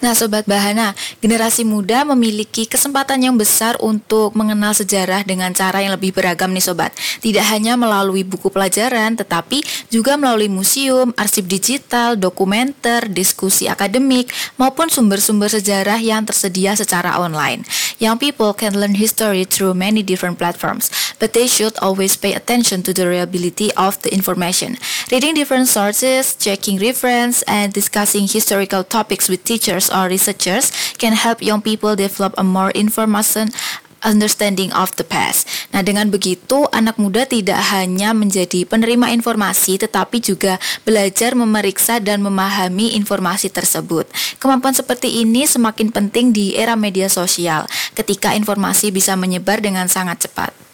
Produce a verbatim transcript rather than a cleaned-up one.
Nah, Sobat Bahana, generasi muda memiliki kesempatan yang besar untuk mengenal sejarah dengan cara yang lebih beragam nih Sobat. Tidak hanya melalui buku pelajaran, tetapi juga melalui museum, arsip digital, dokumenter, diskusi akademik, maupun sumber-sumber sejarah yang tersedia secara online. Young people can learn history through many different platforms, but they should always pay attention to the reliability of the information. Reading different sources, checking reference, and discussing historical topics with teachers or researchers can help young people develop a more information understanding of the past. Nah, dengan begitu, anak muda tidak hanya menjadi penerima informasi, tetapi juga belajar memeriksa dan memahami informasi tersebut. Kemampuan seperti ini semakin penting di era media sosial, ketika informasi bisa menyebar dengan sangat cepat.